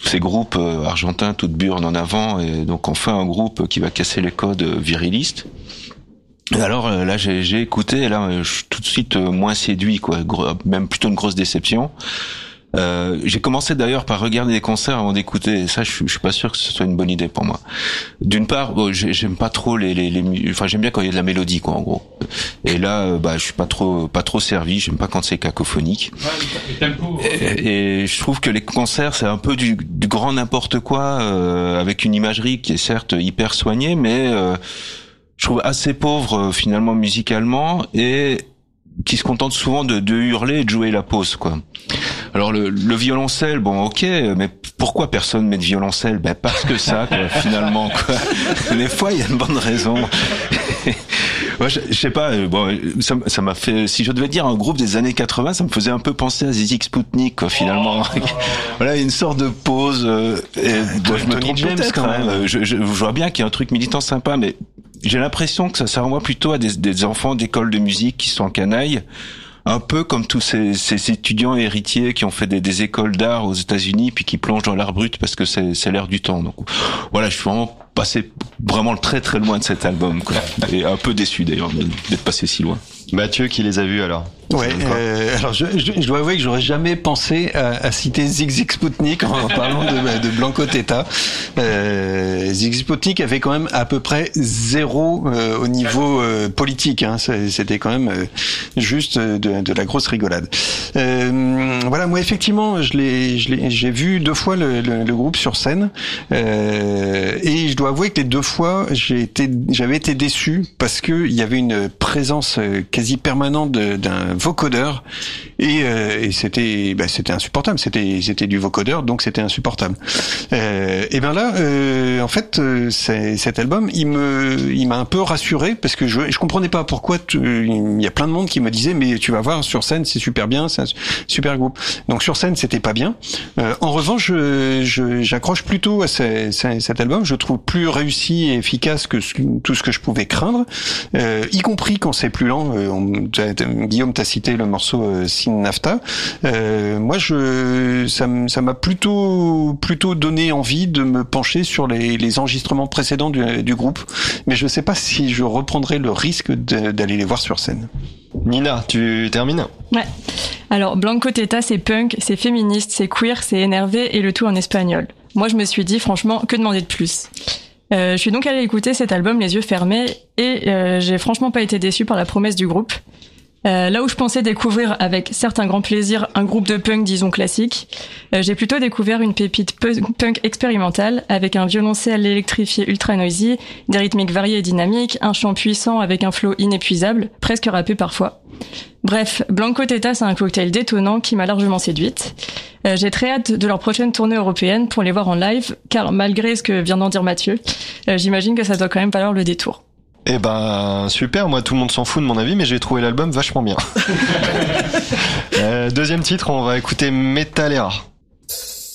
ces groupes argentins, toute burne en avant, et donc on fait un groupe qui va casser les codes virilistes. Et alors là j'ai écouté, et là je suis tout de suite moins séduit, quoi, même plutôt une grosse déception. J'ai commencé d'ailleurs par regarder des concerts avant d'écouter, et ça je suis pas sûr que ce soit une bonne idée pour moi. D'une part, j'aime pas trop enfin j'aime bien quand il y a de la mélodie, quoi, en gros. Et là je suis pas trop servi, j'aime pas quand c'est cacophonique. Et je trouve que les concerts c'est un peu du grand n'importe quoi, avec une imagerie qui est certes hyper soignée, mais je trouve assez pauvre finalement musicalement, et qui se contente souvent de hurler et de jouer la pause, quoi. Alors le violoncelle, bon ok, mais pourquoi personne met de violoncelle? Ben parce que ça, quoi, finalement, quoi. Des fois il y a une bonne raison. Moi, je sais pas, bon, ça m'a fait, si je devais dire un groupe des années 80, ça me faisait un peu penser à ZZ Sputnik, quoi, finalement. Voilà, une sorte de pause, et bon, je me trompe peut-être, quand même. Je vois bien qu'il y a un truc militant sympa, mais j'ai l'impression que ça renvoie plutôt à des enfants d'école de musique qui sont en canaille, un peu comme tous ces étudiants héritiers qui ont fait des écoles d'art aux États-Unis puis qui plongent dans l'art brut parce que c'est l'air du temps. Donc voilà, je suis vraiment passé vraiment très très loin de cet album, quoi. Et un peu déçu d'ailleurs d'être passé si loin. Mathieu qui les a vus alors. Ouais, alors je dois avouer que j'aurais jamais pensé à citer ZZ Sputnik en parlant de Blanco Teta. ZZ Sputnik avait quand même à peu près zéro au niveau politique, hein. C'était quand même juste de la grosse rigolade. Voilà, moi effectivement, j'ai vu 2 fois le groupe sur scène, et je dois avouer que les 2 fois j'avais été déçu parce que il y avait une présence quasi permanente d'un vocodeur, et c'était insupportable. C'était du vocodeur, donc c'était insupportable. Et ben là, en fait, cet album, il m'a un peu rassuré parce que je comprenais pas pourquoi. Il y a plein de monde qui me disait mais tu vas voir sur scène c'est super bien, c'est un super groupe. Donc sur scène c'était pas bien. En revanche, j'accroche plutôt à cet album. Je trouve plus réussi et efficace que tout ce que je pouvais craindre, y compris quand c'est plus lent. Guillaume t'a cité le morceau Sin Nafta. Moi, ça m'a plutôt donné envie de me pencher sur les enregistrements précédents du groupe, mais je sais pas si je reprendrai le risque d'aller les voir sur scène. Nina, tu termines? Ouais. Alors, Blanco Teta, c'est punk, c'est féministe, c'est queer, c'est énervé, et le tout en espagnol. Moi, je me suis dit, franchement, que demander de plus? Je suis donc allée écouter cet album les yeux fermés, et j'ai franchement pas été déçue par la promesse du groupe. Là où je pensais découvrir avec certes un grand plaisir un groupe de punk disons classique, j'ai plutôt découvert une pépite punk expérimentale avec un violoncelle électrifié ultra noisy, des rythmiques variées et dynamiques, un chant puissant avec un flow inépuisable, presque rappé parfois. Bref, Blanco Teta c'est un cocktail détonnant qui m'a largement séduite. J'ai très hâte de leur prochaine tournée européenne pour les voir en live, car malgré ce que vient d'en dire Mathieu, j'imagine que ça doit quand même valoir le détour. Eh ben super, moi tout le monde s'en fout de mon avis, mais j'ai trouvé l'album vachement bien. Deuxième titre, on va écouter Metalera.